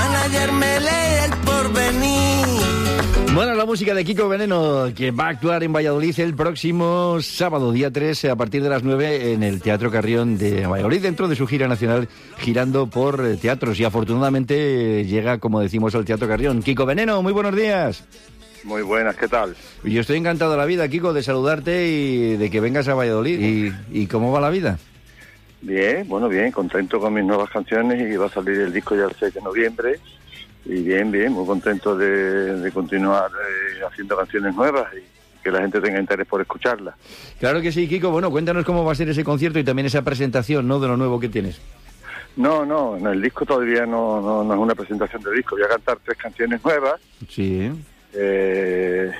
manager me lee el porvenir. Bueno, la música de Kiko Veneno, que va a actuar en Valladolid el próximo sábado, día 3, a partir de las 9, en el Teatro Carrión de Valladolid, dentro de su gira nacional, girando por teatros. Y afortunadamente llega, como decimos, al Teatro Carrión. Kiko Veneno, muy buenos días. Muy buenas, ¿qué tal? Yo estoy encantado de la vida, Kiko, de saludarte y de que vengas a Valladolid. ¿Y cómo va la vida? Bien, bueno, bien, contento con mis nuevas canciones y va a salir el disco ya el 6 de noviembre. Y bien, muy contento de continuar haciendo canciones nuevas y que la gente tenga interés por escucharlas. Claro que sí, Kiko. Bueno, cuéntanos cómo va a ser ese concierto y también esa presentación, ¿no?, de lo nuevo que tienes. No, en el disco todavía no es una presentación de disco. Voy a cantar 3 canciones nuevas. Sí. De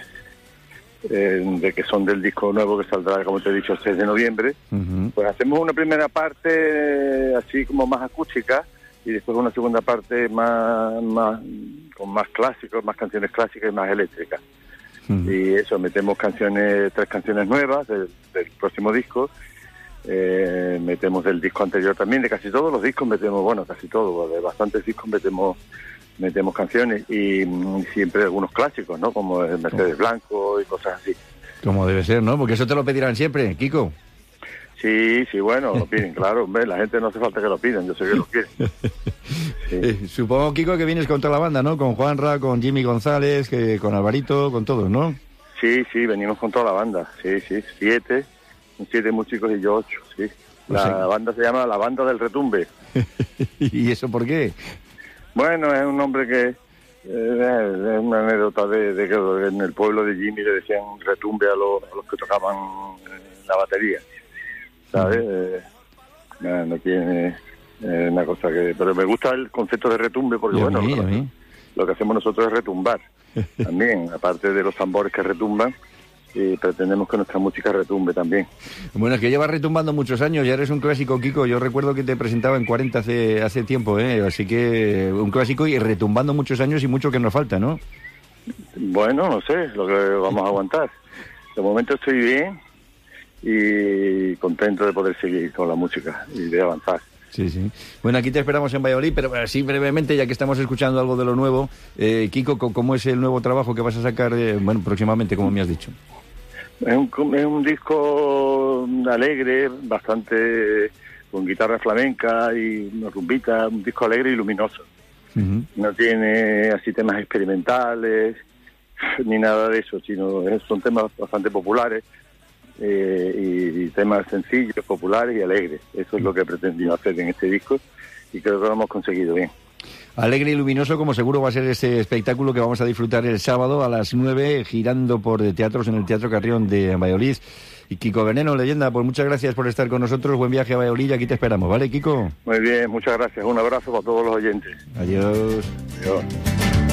que son del disco nuevo que saldrá, como te he dicho, el 6 de noviembre. Uh-huh. Pues hacemos una primera parte así como más acústica y después una segunda parte más con más clásicos, más canciones clásicas y más eléctricas. Uh-huh. Y eso, metemos 3 canciones nuevas del próximo disco. Metemos del disco anterior también, de casi todos los discos metemos, casi todos, de bastantes discos metemos canciones y siempre algunos clásicos, ¿no? Como el Mercedes Blanco y cosas así. Como debe ser, ¿no? Porque eso te lo pedirán siempre, Kiko. Sí, bueno, lo piden, claro. Hombre, la gente no hace falta que lo pidan, yo sé que lo quieren. Sí. Supongo, Kiko, que vienes con toda la banda, ¿no? Con Juanra, con Jimmy González, con Alvarito, con todos, ¿no? Sí, venimos con toda la banda, sí, 7 músicos y yo 8, sí. La banda se llama La Banda del Retumbe. ¿Y eso por qué? Bueno, es un nombre que es una anécdota de que en el pueblo de Jimmy le decían retumbe a los que tocaban la batería, ¿sabes? No tiene una cosa que... Pero me gusta el concepto de retumbe porque, a mí. Lo que hacemos nosotros es retumbar también, aparte de los tambores que retumban. Y pretendemos que nuestra música retumbe también. Bueno, es que llevas retumbando muchos años, ya eres un clásico, Kiko. Yo recuerdo que te presentaba en 40 hace tiempo, así que un clásico y retumbando muchos años y mucho que nos falta, ¿no? Bueno, no sé, lo que vamos a aguantar. De momento estoy bien y contento de poder seguir con la música y de avanzar. Sí. Bueno, aquí te esperamos en Valladolid, pero así brevemente, ya que estamos escuchando algo de lo nuevo, Kiko, ¿cómo es el nuevo trabajo que vas a sacar, próximamente, como me has dicho? Es un disco alegre, bastante con guitarra flamenca y una rumbita, un disco alegre y luminoso. Uh-huh. No tiene así temas experimentales ni nada de eso, sino son temas bastante populares y temas sencillos, populares y alegres. Eso es lo que he pretendido hacer en este disco y creo que lo hemos conseguido bien. Alegre y luminoso, como seguro va a ser ese espectáculo que vamos a disfrutar el sábado a las 9, girando por teatros en el Teatro Carrión de Valladolid. Y Kiko Veneno, leyenda, pues muchas gracias por estar con nosotros. Buen viaje a Valladolid, aquí te esperamos, ¿vale, Kiko? Muy bien, muchas gracias. Un abrazo para todos los oyentes. Adiós. Adiós.